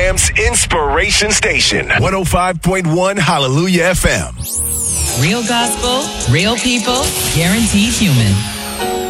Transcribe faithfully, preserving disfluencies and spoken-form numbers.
Amsterdam's inspiration station. one oh five point one Hallelujah F M. Real gospel, real people, guaranteed human.